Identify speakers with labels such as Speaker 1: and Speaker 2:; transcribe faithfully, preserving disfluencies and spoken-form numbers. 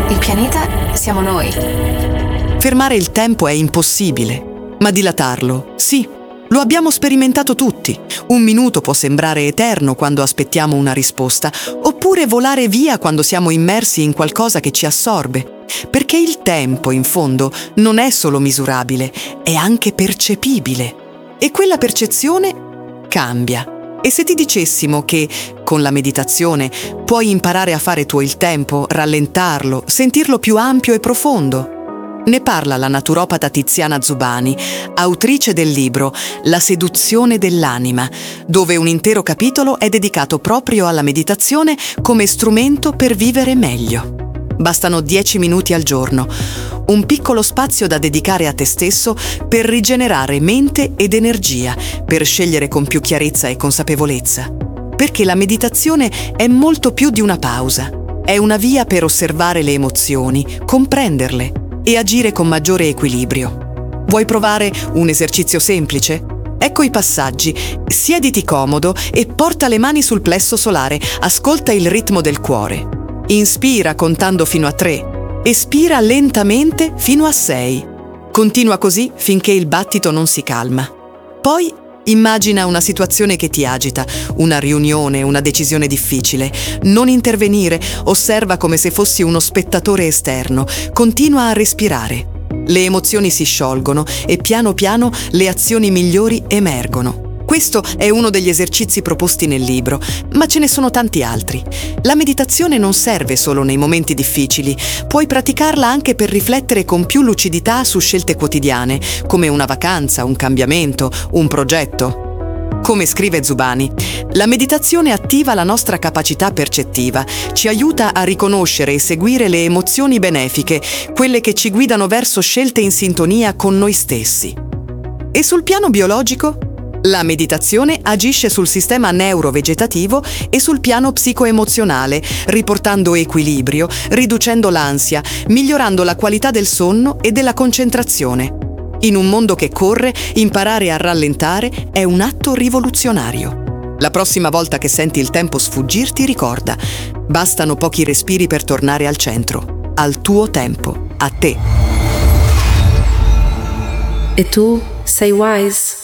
Speaker 1: Il pianeta siamo noi.
Speaker 2: Fermare il tempo è impossibile, ma dilatarlo, sì. Lo abbiamo sperimentato tutti. Un minuto può sembrare eterno quando aspettiamo una risposta, oppure volare via quando siamo immersi in qualcosa che ci assorbe. Perché il tempo, in fondo, non è solo misurabile, è anche percepibile. E quella percezione cambia. E se ti dicessimo che, con la meditazione, puoi imparare a fare tuo il tempo, rallentarlo, sentirlo più ampio e profondo? Ne parla la naturopata Tiziana Zubani, autrice del libro La seduzione dell'anima, dove un intero capitolo è dedicato proprio alla meditazione come strumento per vivere meglio. Bastano dieci minuti al giorno, un piccolo spazio da dedicare a te stesso per rigenerare mente ed energia, per scegliere con più chiarezza e consapevolezza. Perché la meditazione è molto più di una pausa, è una via per osservare le emozioni, comprenderle e agire con maggiore equilibrio. Vuoi provare un esercizio semplice? Ecco i passaggi. Siediti comodo e porta le mani sul plesso solare. Ascolta il ritmo del cuore. Inspira contando fino a tre. Espira lentamente fino a sei. Continua così finché il battito non si calma. Poi immagina una situazione che ti agita, una riunione, una decisione difficile. Non intervenire, osserva come se fossi uno spettatore esterno. Continua a respirare. Le emozioni si sciolgono e piano piano le azioni migliori emergono. Questo è uno degli esercizi proposti nel libro, ma ce ne sono tanti altri. La meditazione non serve solo nei momenti difficili, puoi praticarla anche per riflettere con più lucidità su scelte quotidiane, come una vacanza, un cambiamento, un progetto. Come scrive Zubani, la meditazione attiva la nostra capacità percettiva, ci aiuta a riconoscere e seguire le emozioni benefiche, quelle che ci guidano verso scelte in sintonia con noi stessi. E sul piano biologico? La meditazione agisce sul sistema neurovegetativo e sul piano psicoemozionale, riportando equilibrio, riducendo l'ansia, migliorando la qualità del sonno e della concentrazione. In un mondo che corre, imparare a rallentare è un atto rivoluzionario. La prossima volta che senti il tempo sfuggirti, ricorda: bastano pochi respiri per tornare al centro, al tuo tempo, a te.
Speaker 3: E tu sei Wise?